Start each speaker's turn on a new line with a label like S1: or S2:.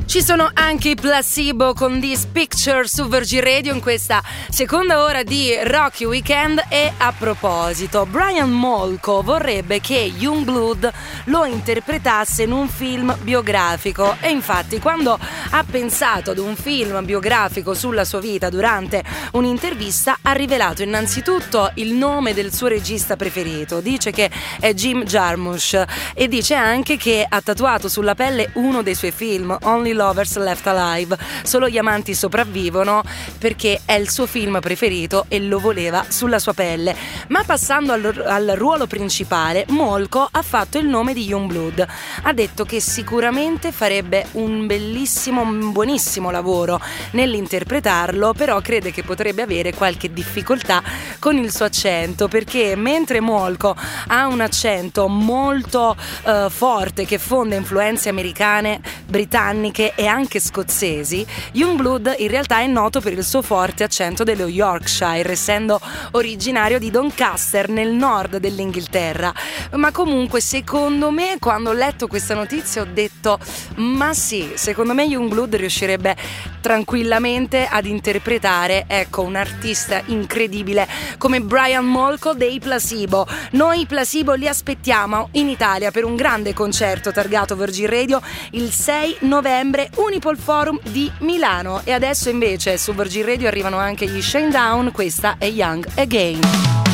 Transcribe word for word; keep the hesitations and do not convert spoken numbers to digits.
S1: Ci sono anche i Placebo con This Picture su Virgin Radio in questa seconda ora di Rocky Weekend. E a proposito, Brian Molko vorrebbe che Youngblood lo interpretasse in un film biografico, e infatti quando ha pensato ad un film biografico sulla sua vita durante un'intervista ha rivelato innanzitutto il nome del suo regista preferito, dice che è Jim Jarmusch, e dice anche che ha tatuato sulla pelle uno dei suoi film, Only Lovers Left Alive, solo gli amanti sopravvivono, perché è il suo film preferito e lo voleva sulla sua pelle. Ma passando al, al ruolo principale, Molko ha fatto il nome di Youngblood. Ha detto che sicuramente farebbe un bellissimo, un buonissimo lavoro nell'interpretarlo, però crede che potrebbe avere qualche difficoltà con il suo accento, perché mentre Molko ha un accento molto uh, forte che fonde influenze americane, britanniche e anche scozzesi, Youngblood in realtà è noto per il suo forte accento dello Yorkshire, essendo originario di Doncaster nel nord dell'Inghilterra. Ma comunque secondo me, quando ho letto questa notizia ho detto ma sì, secondo me Youngblood riuscirebbe tranquillamente ad interpretare, ecco, un artista incredibile come Brian Molko dei Placebo. Noi Placebo li aspettiamo in Italia per un grande concerto targato Virgin Radio il sei novembre, Unipol Forum di Milano. E adesso invece su Virgin Radio arrivano anche gli Shinedown, questa è Young Again.